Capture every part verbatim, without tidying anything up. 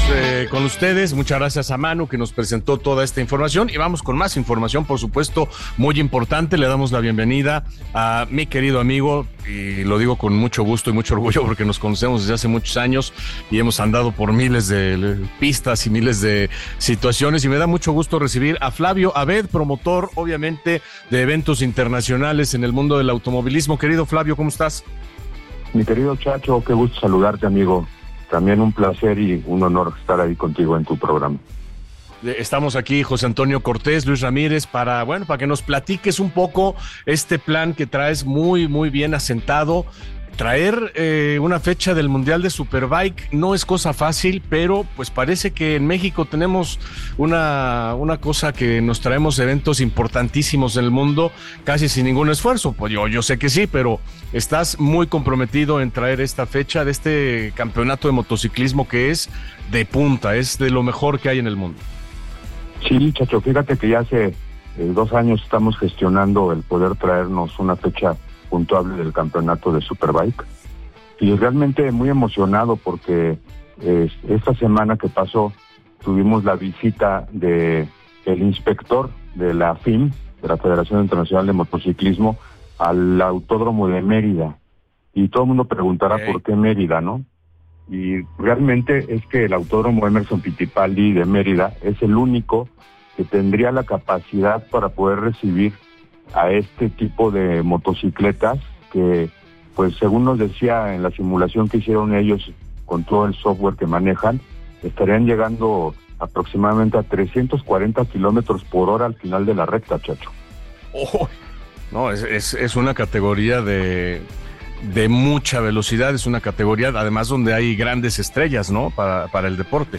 eh, con ustedes. Muchas gracias a Manu que nos presentó toda esta información y vamos con más información, por supuesto, muy importante. Le damos la bienvenida a mi querido amigo y lo digo con mucho gusto y mucho orgullo porque nos conocemos desde hace muchos años y hemos andado por miles de pistas y miles de situaciones y me da mucho gusto recibir a Flavio Abed, promotor obviamente de eventos internacionales en el mundo del automovilismo. Querido Flavio, ¿cómo estás? Mi querido Chacho, qué gusto saludarte, amigo. También un placer y un honor estar ahí contigo en tu programa. Estamos aquí, José Antonio Cortés, Luis Ramírez, para, bueno, para que nos platiques un poco este plan que traes muy, muy bien asentado. Traer eh, una fecha del Mundial de Superbike no es cosa fácil, pero pues parece que en México tenemos una, una cosa que nos traemos eventos importantísimos en el mundo casi sin ningún esfuerzo. Pues yo, yo sé que sí, pero estás muy comprometido en traer esta fecha de este campeonato de motociclismo que es de punta, es de lo mejor que hay en el mundo. Sí, Chacho, fíjate que ya hace eh, dos años estamos gestionando el poder traernos una fecha puntuable del campeonato de Superbike y realmente muy emocionado porque eh, esta semana que pasó tuvimos la visita de el inspector de la F I M, de la Federación Internacional de Motociclismo, al Autódromo de Mérida y todo el mundo preguntará okay. por qué Mérida, ¿no? Y realmente es que el Autódromo Emerson Fittipaldi de Mérida es el único que tendría la capacidad para poder recibir a este tipo de motocicletas que, pues según nos decía en la simulación que hicieron ellos con todo el software que manejan, estarían llegando aproximadamente a trescientos cuarenta kilómetros por hora al final de la recta, Chacho. Oh, no, es, es, es una categoría de, de mucha velocidad, es una categoría además donde hay grandes estrellas, ¿no? Para, para el deporte.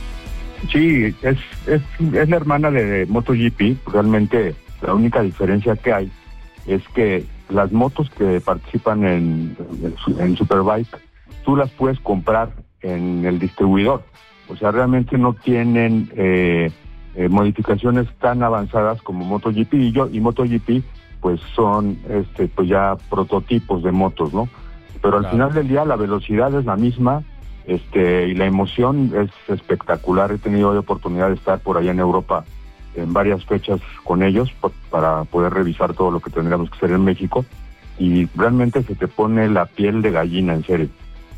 Sí, es, es, es la hermana de MotoGP, realmente. La única diferencia que hay es que las motos que participan en, en Superbike, tú las puedes comprar en el distribuidor. O sea, realmente no tienen eh, eh, modificaciones tan avanzadas como MotoGP y yo y MotoGP, pues son este, pues ya prototipos de motos, ¿no? Pero al claro. final del día la velocidad es la misma, este, y la emoción es espectacular. He tenido la oportunidad de estar por allá en Europa en varias fechas con ellos para poder revisar todo lo que tendríamos que hacer en México y realmente se te pone la piel de gallina, en serio.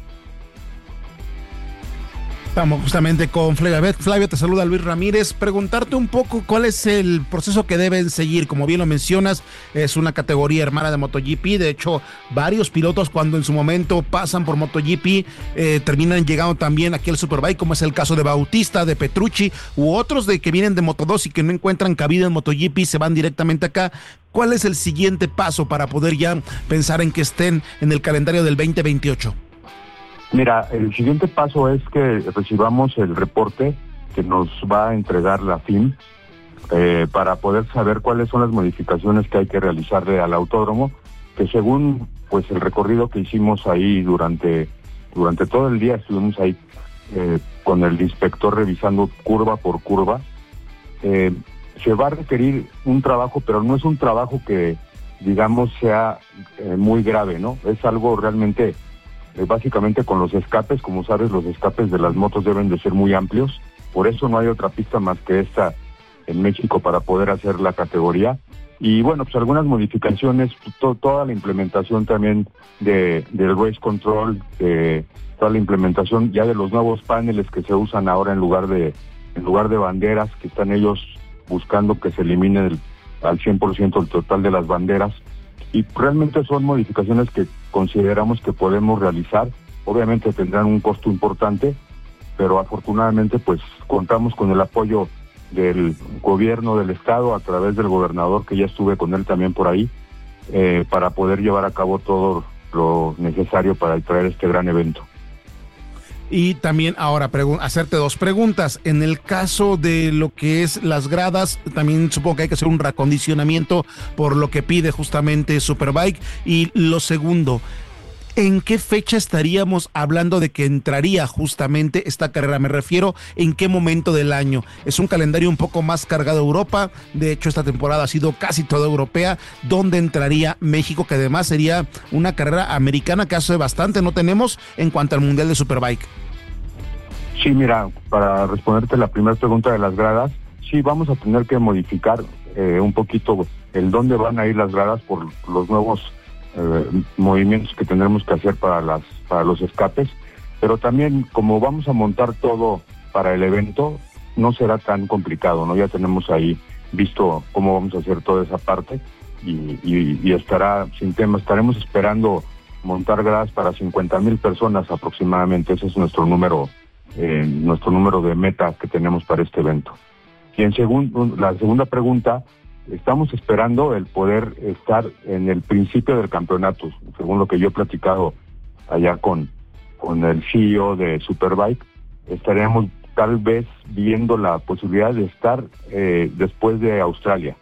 Estamos justamente con Flavio Abed. Flavio, te saluda Luis Ramírez. Preguntarte un poco cuál es el proceso que deben seguir. Como bien lo mencionas, es una categoría hermana de MotoGP. De hecho, varios pilotos cuando en su momento pasan por MotoGP eh, terminan llegando también aquí al Superbike, como es el caso de Bautista, de Petrucci u otros de que vienen de Moto dos y que no encuentran cabida en MotoGP, se van directamente acá. ¿Cuál es el siguiente paso para poder ya pensar en que estén en el calendario del veinte veintiocho? Mira, el siguiente paso es que recibamos el reporte que nos va a entregar la F I M eh, para poder saber cuáles son las modificaciones que hay que realizarle al autódromo, que según pues el recorrido que hicimos ahí durante durante todo el día, estuvimos ahí eh, con el inspector revisando curva por curva, eh, se va a requerir un trabajo, pero no es un trabajo que digamos sea eh, muy grave, ¿no? Es algo realmente básicamente con los escapes. Como sabes, los escapes de las motos deben de ser muy amplios, por eso no hay otra pista más que esta en México para poder hacer la categoría. Y bueno, pues algunas modificaciones, to, toda la implementación también de del race control, eh, toda la implementación ya de los nuevos paneles que se usan ahora en lugar de en lugar de banderas, que están ellos buscando que se elimine el, al cien por ciento el total de las banderas. Y realmente son modificaciones que consideramos que podemos realizar. Obviamente tendrán un costo importante, pero afortunadamente pues contamos con el apoyo del gobierno del estado a través del gobernador, que ya estuve con él también por ahí, eh, para poder llevar a cabo todo lo necesario para traer este gran evento. Y también ahora pregu- hacerte dos preguntas. En el caso de lo que es las gradas, también supongo que hay que hacer un reacondicionamiento por lo que pide justamente Superbike. Y lo segundo, ¿en qué fecha estaríamos hablando de que entraría justamente esta carrera? Me refiero, ¿en qué momento del año? Es un calendario un poco más cargado a Europa. De hecho, esta temporada ha sido casi toda europea. ¿Dónde entraría México? Que además sería una carrera americana que hace bastante no tenemos en cuanto al Mundial de Superbike. Sí, mira, para responderte la primera pregunta de las gradas, sí vamos a tener que modificar eh, un poquito el dónde van a ir las gradas por los nuevos eh, movimientos que tendremos que hacer para las para los escapes, pero también como vamos a montar todo para el evento, no será tan complicado, ¿no? Ya tenemos ahí visto cómo vamos a hacer toda esa parte y, y, y estará sin tema, estaremos esperando montar gradas para cincuenta mil personas aproximadamente, ese es nuestro número, eh, nuestro número de meta que tenemos para este evento. Y en segundo, la segunda pregunta, estamos esperando el poder estar en el principio del campeonato, según lo que yo he platicado allá con, con el C E O de Superbike, estaríamos tal vez viendo la posibilidad de estar eh, después de Australia.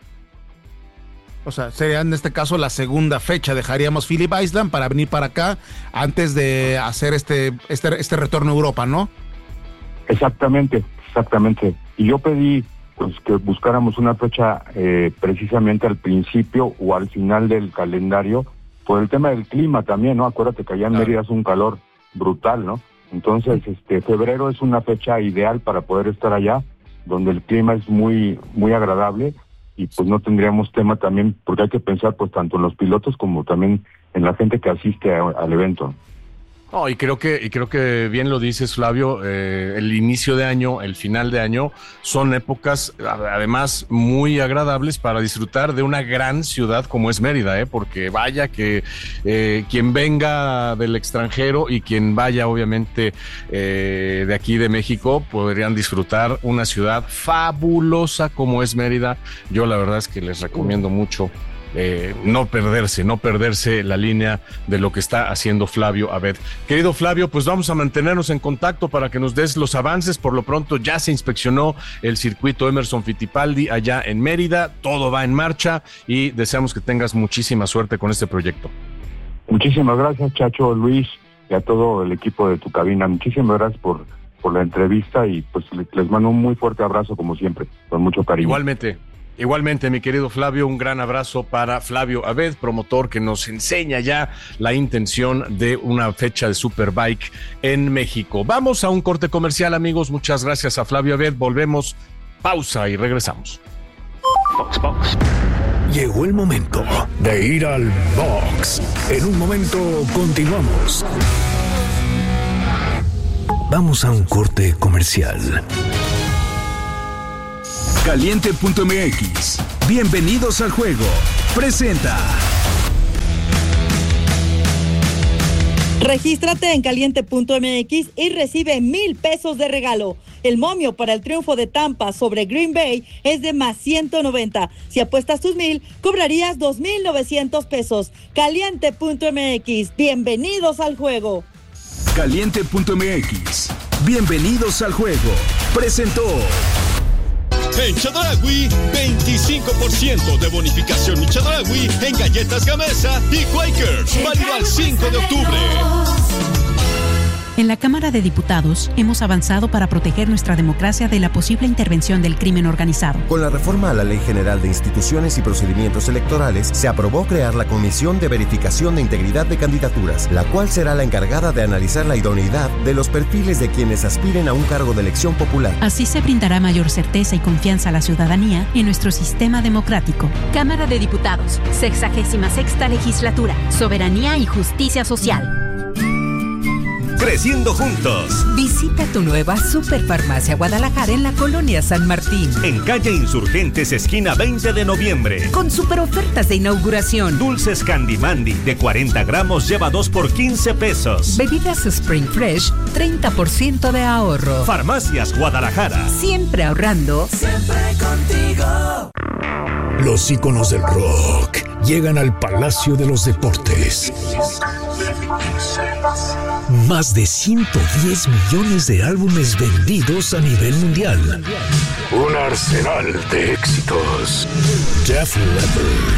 O sea, sería en este caso la segunda fecha. Dejaríamos Phillip Island para venir para acá antes de hacer este, este, este retorno a Europa, ¿no? Exactamente, exactamente. Y yo pedí pues que buscáramos una fecha eh, precisamente al principio o al final del calendario, por el tema del clima también, ¿no? Acuérdate que allá en Mérida es un calor brutal, ¿no? Entonces, este febrero es una fecha ideal para poder estar allá, donde el clima es muy, muy agradable. Y pues no tendríamos tema también, porque hay que pensar pues tanto en los pilotos como también en la gente que asiste a, al evento. No, y creo que, y creo que bien lo dices, Flavio, eh, el inicio de año, el final de año, son épocas además muy agradables para disfrutar de una gran ciudad como es Mérida, ¿eh? Porque vaya que eh, quien venga del extranjero y quien vaya obviamente eh, de aquí de México podrían disfrutar una ciudad fabulosa como es Mérida. Yo la verdad es que les recomiendo mucho Eh, no perderse, no perderse la línea de lo que está haciendo Flavio Abed. Querido Flavio, pues vamos a mantenernos en contacto para que nos des los avances. Por lo pronto ya se inspeccionó el circuito Emerson Fittipaldi allá en Mérida, todo va en marcha y deseamos que tengas muchísima suerte con este proyecto. Muchísimas gracias, Chacho, Luis, y a todo el equipo de tu cabina. Muchísimas gracias por, por la entrevista y pues les mando un muy fuerte abrazo como siempre, con mucho cariño. Igualmente. Igualmente, mi querido Flavio, un gran abrazo para Flavio Abed, promotor que nos enseña ya la intención de una fecha de Superbike en México. Vamos a un corte comercial, amigos. Muchas gracias a Flavio Abed. Volvemos, pausa y regresamos. Box, box. Llegó el momento de ir al box. En un momento continuamos. Vamos a un corte comercial. Caliente punto m x. Bienvenidos al juego. Presenta. Regístrate en Caliente punto m x y recibe mil pesos de regalo. El momio para el triunfo de Tampa sobre Green Bay es de más ciento noventa. Si apuestas tus mil, cobrarías dos mil novecientos pesos. Caliente punto m x. Bienvenidos al juego. Caliente punto m x. Bienvenidos al juego. Presentó. En Chedraui, veinticinco por ciento de bonificación en Chedraui en galletas Gamesa y Quakers, válido al cinco de octubre. En la Cámara de Diputados hemos avanzado para proteger nuestra democracia de la posible intervención del crimen organizado. Con la reforma a la Ley General de Instituciones y Procedimientos Electorales, se aprobó crear la Comisión de Verificación de Integridad de Candidaturas, la cual será la encargada de analizar la idoneidad de los perfiles de quienes aspiren a un cargo de elección popular. Así se brindará mayor certeza y confianza a la ciudadanía en nuestro sistema democrático. Cámara de Diputados, sexagésima sexta legislatura, Soberanía y Justicia Social. Creciendo juntos. Visita tu nueva Superfarmacia Guadalajara en la colonia San Martín. En calle Insurgentes, esquina veinte de noviembre. Con super ofertas de inauguración. Dulces Candy Mandy de cuarenta gramos lleva dos por quince pesos. Bebidas Spring Fresh, treinta por ciento de ahorro. Farmacias Guadalajara. Siempre ahorrando. Siempre contigo. Los íconos del rock llegan al Palacio de los Deportes. Más de ciento diez millones de álbumes vendidos a nivel mundial. Un arsenal de éxitos. Def Leppard.